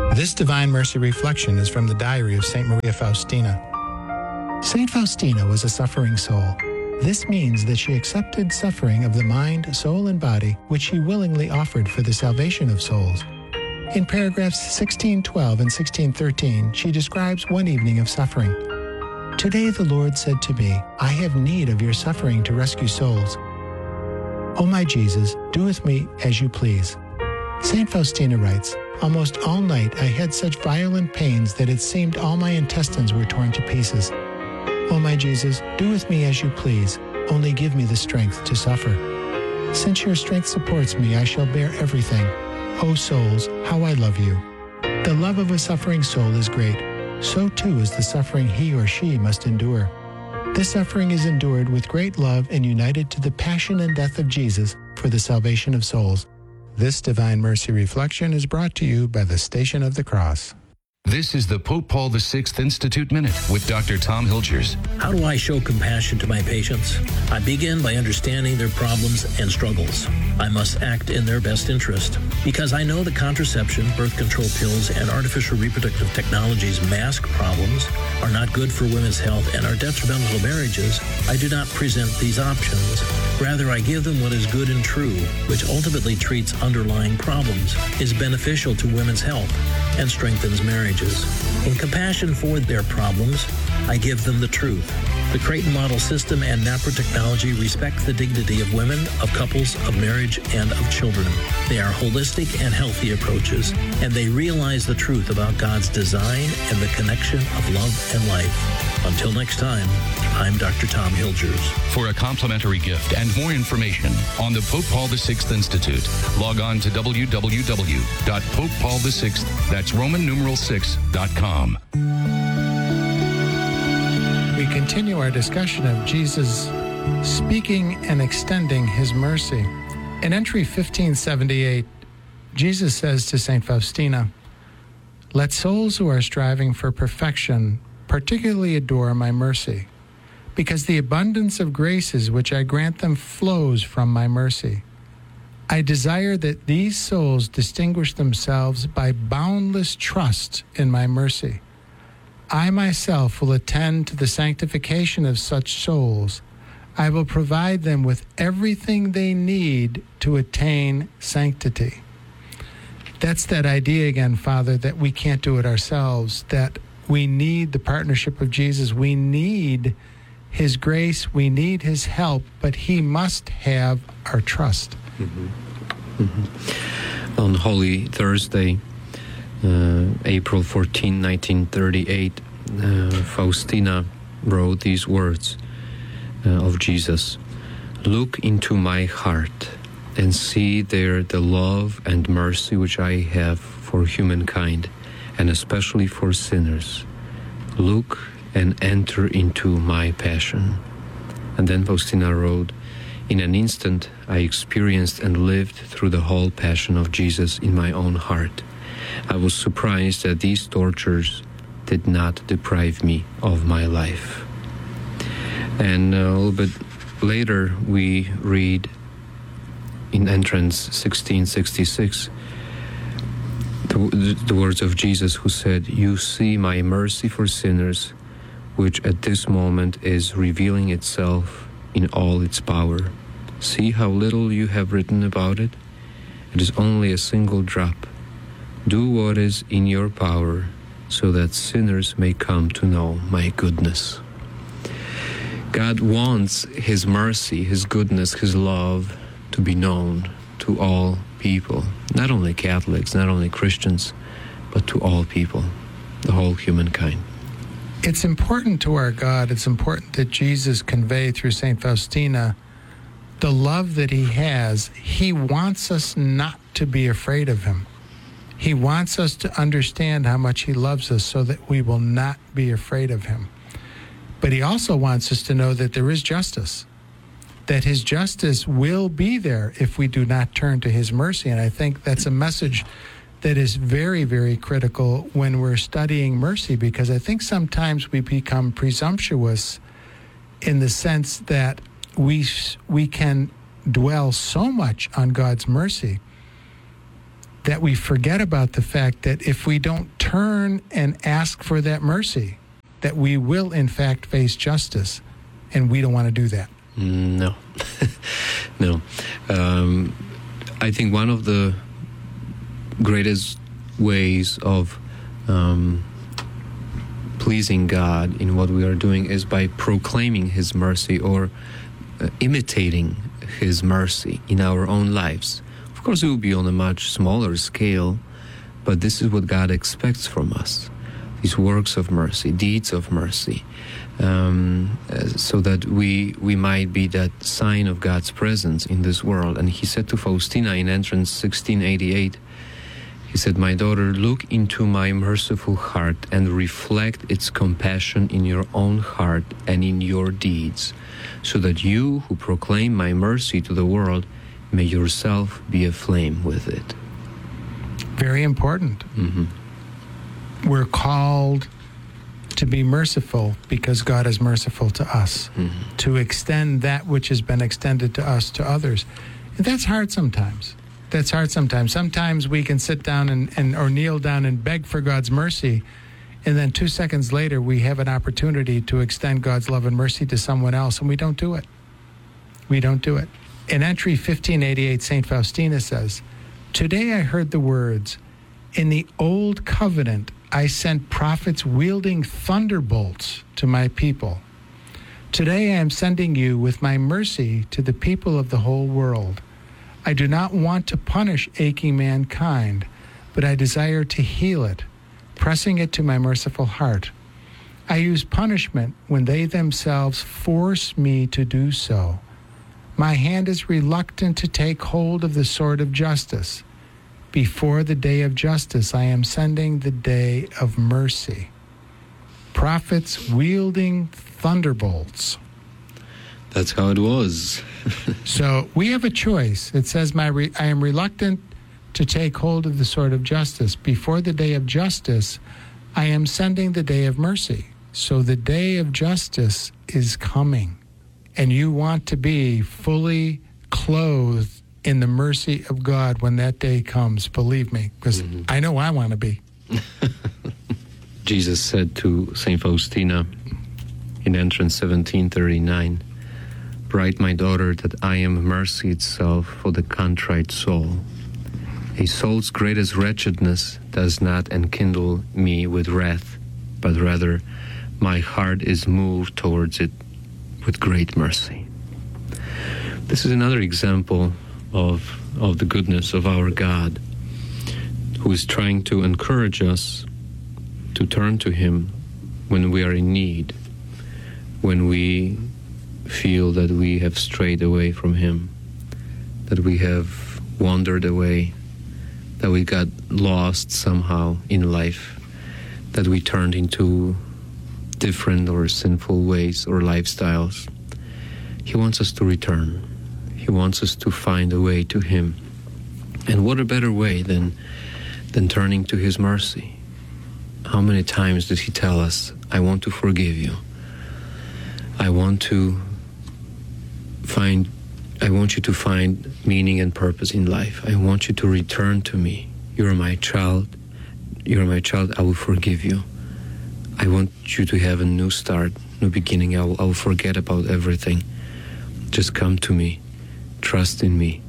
This Divine Mercy Reflection is from the diary of St. Maria Faustina. St. Faustina was a suffering soul. This means that she accepted suffering of the mind, soul, and body, which she willingly offered for the salvation of souls. In paragraphs 1612 and 1613, she describes one evening of suffering. Today the Lord said to me, I have need of your suffering to rescue souls. O my Jesus, do with me as you please. St. Faustina writes, almost all night I had such violent pains that it seemed all my intestines were torn to pieces. O my Jesus, do with me as you please, only give me the strength to suffer. Since your strength supports me, I shall bear everything. O souls, how I love you. The love of a suffering soul is great. So too is the suffering he or she must endure. This suffering is endured with great love and united to the passion and death of Jesus for the salvation of souls. This Divine Mercy Reflection is brought to you by the Station of the Cross. This is the Pope Paul VI Institute Minute with Dr. Tom Hilgers. How do I show compassion to my patients? I begin by understanding their problems and struggles. I must act in their best interest. Because I know that contraception, birth control pills, and artificial reproductive technologies mask problems, are not good for women's health, and are detrimental to marriages, I do not present these options. Rather, I give them what is good and true, which ultimately treats underlying problems, is beneficial to women's health, and strengthens marriages. In compassion for their problems, I give them the truth. The Creighton Model System and NAPRA technology respect the dignity of women, of couples, of marriage, and of children. They are holistic and healthy approaches, and they realize the truth about God's design and the connection of love and life. Until next time, I'm Dr. Tom Hilgers. For a complimentary gift and more information on the Pope Paul VI Institute, log on to www.popepaul6, that's Roman numeral 6.com. We continue our discussion of Jesus speaking and extending his mercy. In entry 1578, Jesus says to St. Faustina, let souls who are striving for perfection particularly adore my mercy, because the abundance of graces which I grant them flows from my mercy. I desire that these souls distinguish themselves by boundless trust in my mercy. I myself will attend to the sanctification of such souls. I will provide them with everything they need to attain sanctity. That's that idea again, Father, that we can't do it ourselves, that we need the partnership of Jesus. We need his grace. We need his help, but he must have our trust. Mm-hmm. Mm-hmm. On Holy Thursday, April 14, 1938, Faustina wrote these words of Jesus. Look into my heart and see there the love and mercy which I have for humankind, and especially for sinners. Look and enter into my passion. And then Faustina wrote, in an instant I experienced and lived through the whole passion of Jesus in my own heart. I was surprised that these tortures did not deprive me of my life. And a little bit later we read in entrance 1666, the words of Jesus, who said, you see my mercy for sinners, which at this moment is revealing itself in all its power. See how little you have written about it? It is only a single drop. Do what is in your power, so that sinners may come to know my goodness. God wants his mercy, his goodness, his love to be known to all people, not only Catholics, not only Christians, but to all people, the whole humankind. It's important to our God, it's important that Jesus convey through St. Faustina the love that he has. He wants us not to be afraid of him. He wants us to understand how much he loves us so that we will not be afraid of him. But he also wants us to know that there is justice, that his justice will be there if we do not turn to his mercy. And I think that's a message that is very, very critical when we're studying mercy, because I think sometimes we become presumptuous in the sense that we can dwell so much on God's mercy that we forget about the fact that if we don't turn and ask for that mercy, that we will in fact face justice, and we don't want to do that. No. No. I think one of the greatest ways of pleasing God in what we are doing is by proclaiming His mercy or imitating His mercy in our own lives. Of course, it will be on a much smaller scale, but this is what God expects from us. These works of mercy, deeds of mercy, so that we might be that sign of God's presence in this world. And He said to Faustina in Entrance 1688, He said, "My daughter, look into my merciful heart and reflect its compassion in your own heart and in your deeds, so that you who proclaim my mercy to the world may yourself be aflame with it." Very important. Mm-hmm. We're called to be merciful because God is merciful to us, to extend that which has been extended to us to others. And that's hard sometimes. Sometimes we can sit down and or kneel down and beg for God's mercy, and then 2 seconds later we have an opportunity to extend God's love and mercy to someone else, and we don't do it. In Entry 1588, St. Faustina says, "Today I heard the words, 'In the old covenant I sent prophets wielding thunderbolts to my people. Today I am sending you with my mercy to the people of the whole world. I do not want to punish aching mankind, but I desire to heal it, pressing it to my merciful heart. I use punishment when they themselves force me to do so. My hand is reluctant to take hold of the sword of justice. Before the day of justice, I am sending the day of mercy.' Prophets wielding thunderbolts." That's how it was. So we have a choice. It says, I am reluctant to take hold of the sword of justice. Before the day of justice, I am sending the day of mercy. So the day of justice is coming. And you want to be fully clothed in the mercy of God when that day comes, believe me, because I know I want to be. Jesus said to St. Faustina in Entrance 1739, "Write, my daughter, that I am mercy itself for the contrite soul. A soul's greatest wretchedness does not enkindle me with wrath, but rather my heart is moved towards it with great mercy." This is another example of the goodness of our God, who is trying to encourage us to turn to Him when we are in need, when we feel that we have strayed away from Him, that we have wandered away, that we got lost somehow in life, that we turned into different or sinful ways or lifestyles. He wants us to return. He wants us to find a way to Him. And what a better way than turning to His mercy. How many times does He tell us, "I want to forgive you. I want you to find meaning and purpose in life. I want you to return to me. You're my child. I will forgive you. I want you to have a new start, new beginning. I will forget about everything. Just come to me. Trust in me,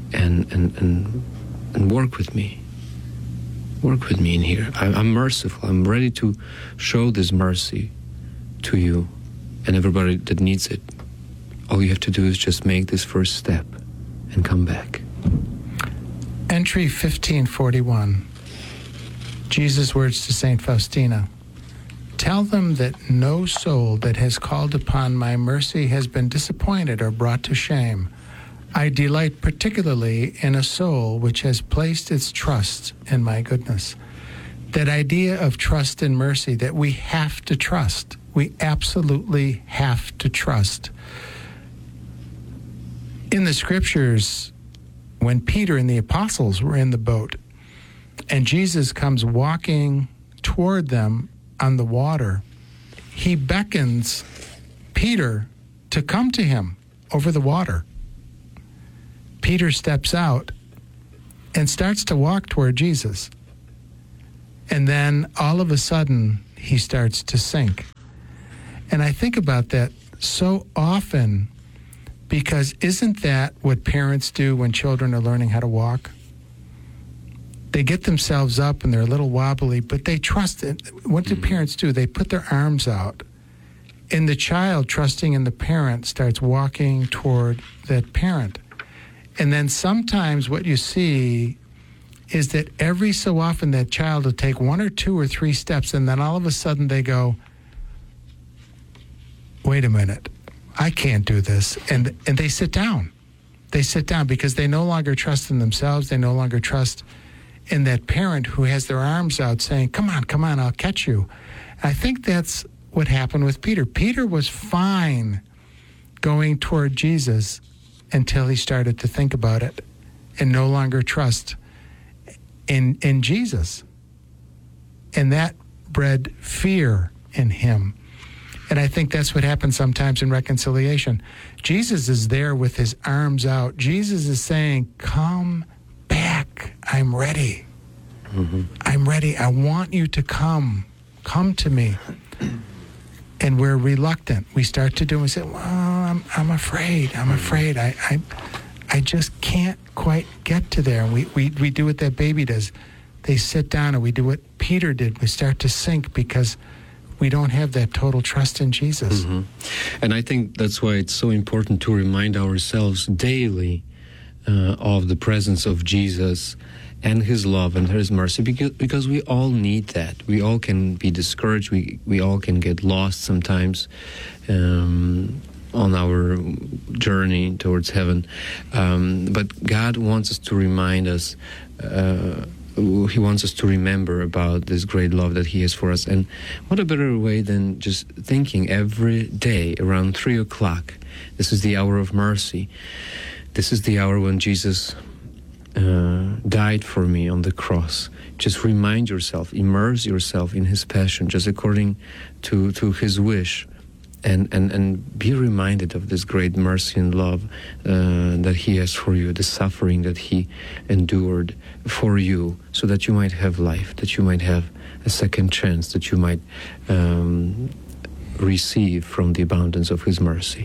and work with me. Work with me in here. I'm merciful. I'm ready to show this mercy to you and everybody that needs it. All you have to do is just make this first step and come back." Entry 1541. Jesus' words to St. Faustina. "Tell them that no soul that has called upon my mercy has been disappointed or brought to shame. I delight particularly in a soul which has placed its trust in my goodness." That idea of trust and mercy, that we have to trust. We absolutely have to trust. In the scriptures, when Peter and the apostles were in the boat, and Jesus comes walking toward them on the water, He beckons Peter to come to Him over the water. Peter steps out and starts to walk toward Jesus. And then all of a sudden, he starts to sink. And I think about that so often, because isn't that what parents do when children are learning how to walk? They get themselves up and they're a little wobbly, but they trust it. What do parents do? They put their arms out. And the child, trusting in the parent, starts walking toward that parent. And then sometimes what you see is that every so often that child will take 1 or 2 or 3 steps, and then all of a sudden they go, wait a minute, I can't do this. And they sit down. They sit down because they no longer trust in themselves. They no longer trust in that parent who has their arms out saying, come on, I'll catch you. I think that's what happened with Peter. Peter was fine going toward Jesus until he started to think about it and no longer trust in Jesus. And that bred fear in him. And I think that's what happens sometimes in reconciliation. Jesus is there with his arms out. Jesus is saying, come back. I'm ready. Mm-hmm. I'm ready. I want you to come. Come to me. And we're reluctant. We start to do and we say, well, I'm afraid. I just can't quite get to there. And we do what that baby does. They sit down, and we do what Peter did. We start to sink because we don't have that total trust in Jesus. Mm-hmm. And I think that's why it's so important to remind ourselves daily of the presence of Jesus and his love and his mercy, because we all need that. We all can be discouraged. We all can get lost sometimes on our journey towards heaven. But God wants us to remind us, he wants us to remember about this great love that he has for us. And what a better way than just thinking every day around 3 o'clock, this is the hour of mercy. This is the hour when Jesus died for me on the cross. Just remind yourself, immerse yourself in his passion, just according to his wish. And be reminded of this great mercy and love that he has for you, the suffering that he endured for you, so that you might have life, that you might have a second chance, that you might receive from the abundance of his mercy.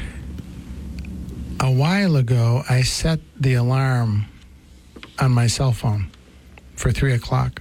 A while ago, I set the alarm on my cell phone for 3 o'clock.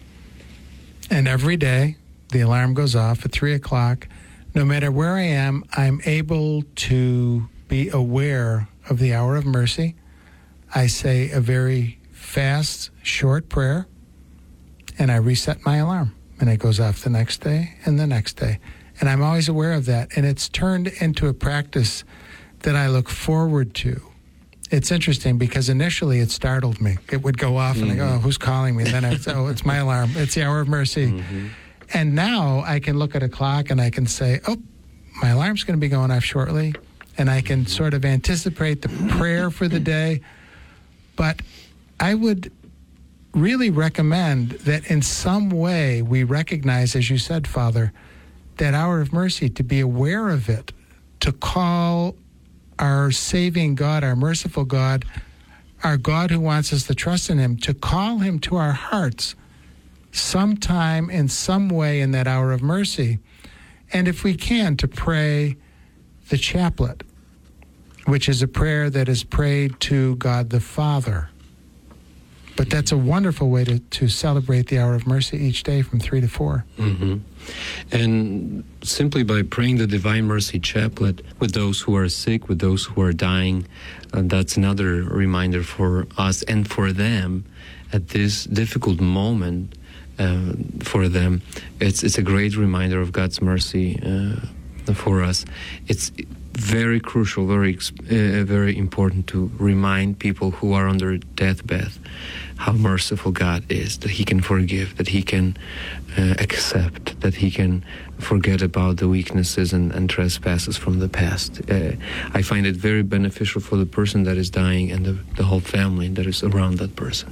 And every day, the alarm goes off at 3 o'clock. No matter where I am, I'm able to be aware of the hour of mercy. I say a very fast, short prayer, and I reset my alarm. And it goes off the next day and the next day. And I'm always aware of that. And it's turned into a practice that I look forward to. It's interesting because initially it startled me. It would go off and I go, oh, who's calling me? And then it's my alarm. It's the hour of mercy. Mm-hmm. And now I can look at a clock and I can say, oh, my alarm's going to be going off shortly. And I can sort of anticipate the prayer for the day. But I would really recommend that in some way we recognize, as you said, Father, that hour of mercy, to be aware of it, to call our saving God, our merciful God, our God who wants us to trust in him, to call him to our hearts sometime in some way in that hour of mercy. And if we can, to pray the chaplet, which is a prayer that is prayed to God the Father. But that's a wonderful way to celebrate the hour of mercy each day from 3 to 4. Mm-hmm. And simply by praying the Divine Mercy Chaplet with those who are sick, with those who are dying, that's another reminder for us and for them at this difficult moment. For them, it's a great reminder of God's mercy for us. It's very crucial, very important to remind people who are on their deathbed how merciful God is, that he can forgive, that he can accept, that he can forget about the weaknesses and trespasses from the past. I find it very beneficial for the person that is dying and the whole family that is around that person.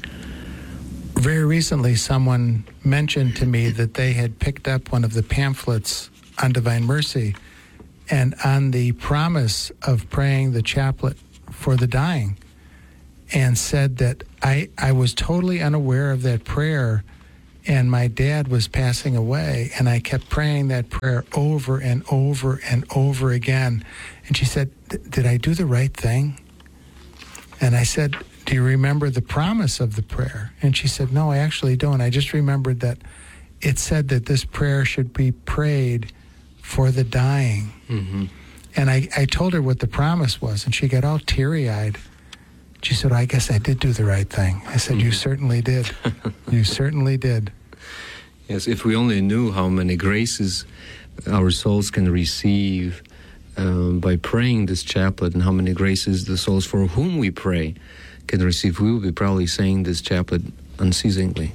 Very recently, someone mentioned to me that they had picked up one of the pamphlets on Divine Mercy, and on the promise of praying the chaplet for the dying, and said that I was totally unaware of that prayer, and my dad was passing away, and I kept praying that prayer over and over and over again. And she said, did I do the right thing? And I said, do you remember the promise of the prayer? And she said, no, I actually don't. I just remembered that it said that this prayer should be prayed for the dying. Mm-hmm. And I told her what the promise was, and she got all teary-eyed. She said, I guess I did do the right thing. I said, you certainly did. You certainly did. Yes, if we only knew how many graces our souls can receive by praying this chaplet, and how many graces the souls for whom we pray can receive, we will be probably saying this chaplet unceasingly,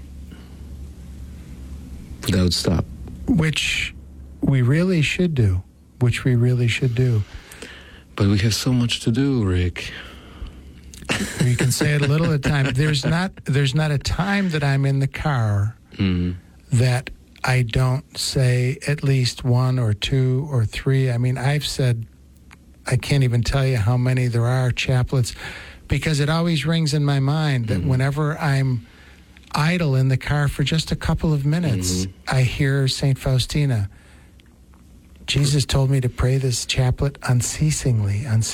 without stop. Which we really should do. But we have so much to do, Rick. You can say it a little at a time. There's not a time that I'm in the car that I don't say at least one or two or three. I mean, I've said, I can't even tell you how many there are chaplets, because it always rings in my mind that whenever I'm idle in the car for just a couple of minutes, I hear St. Faustina. Jesus told me to pray this chaplet unceasingly. And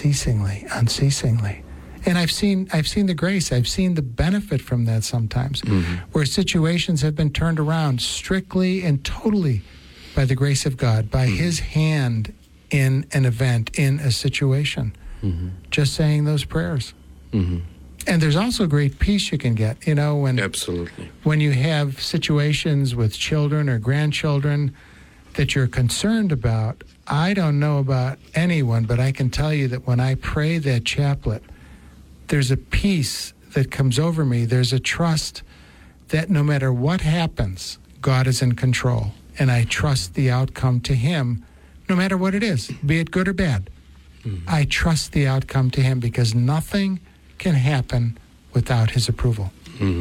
I've seen the grace. I've seen the benefit from that sometimes, where situations have been turned around strictly and totally by the grace of God, by His hand in an event, in a situation, just saying those prayers. And there's also great peace you can get, when you have situations with children or grandchildren that you're concerned about. I don't know about anyone, but I can tell you that when I pray that chaplet, there's a peace that comes over me. There's a trust that no matter what happens, God is in control. And I trust the outcome to Him, no matter what it is, be it good or bad. I trust the outcome to Him, because nothing can happen without His approval.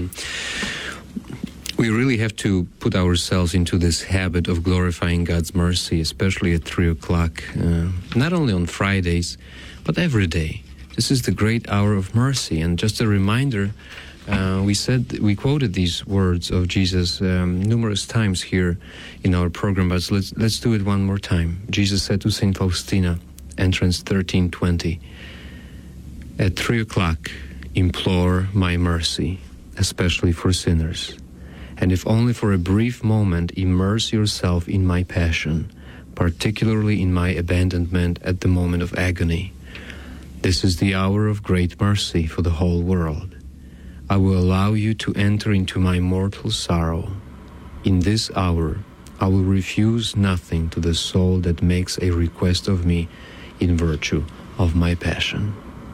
We really have to put ourselves into this habit of glorifying God's mercy, especially at 3 o'clock, not only on Fridays, but every day. This is the great hour of mercy. And just a reminder, we quoted these words of Jesus numerous times here in our program, but let's do it one more time. Jesus said to St. Faustina, entrance 1320, at 3 o'clock, implore my mercy, especially for sinners. And if only for a brief moment, immerse yourself in my passion, particularly in my abandonment at the moment of agony. This is the hour of great mercy for the whole world. I will allow you to enter into my mortal sorrow. In this hour, I will refuse nothing to the soul that makes a request of me in virtue of my passion.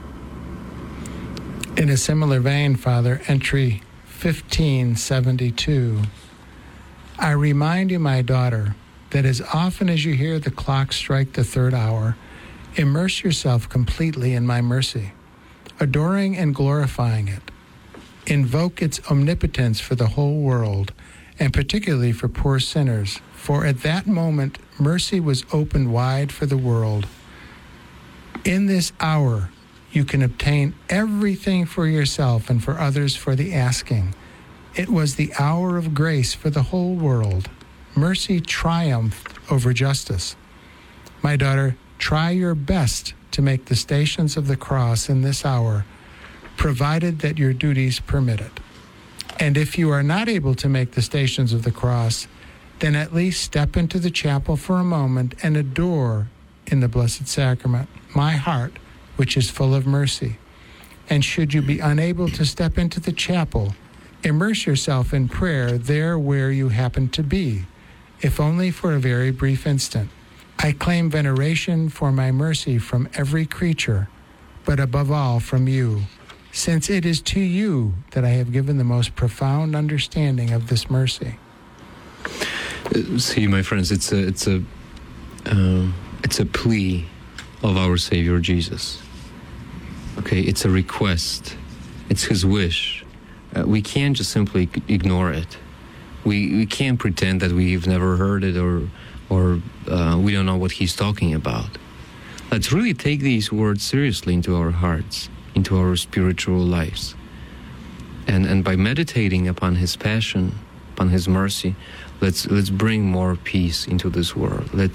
In a similar vein, Father, entry 1572, I remind you, my daughter, that as often as you hear the clock strike the third hour, immerse yourself completely in my mercy, adoring and glorifying it. Invoke its omnipotence for the whole world, and particularly for poor sinners, for at that moment mercy was opened wide for the world. In this hour, you can obtain everything for yourself and for others for the asking. It was the hour of grace for the whole world. Mercy triumphed over justice. My daughter, try your best to make the stations of the cross in this hour, provided that your duties permit it. And if you are not able to make the stations of the cross, then at least step into the chapel for a moment and adore in the Blessed Sacrament my heart, which is full of mercy. And should you be unable to step into the chapel, immerse yourself in prayer there where you happen to be, if only for a very brief instant. I claim veneration for my mercy from every creature, but above all from you, since it is to you that I have given the most profound understanding of this mercy. See, my friends, it's a plea of our Savior Jesus. Okay, it's a request. It's His wish. We can't just simply ignore it. We can't pretend that we've never heard it or we don't know what He's talking about. Let's really take these words seriously into our hearts. into our spiritual lives. And by meditating upon his passion, upon his mercy, let's bring more peace into this world.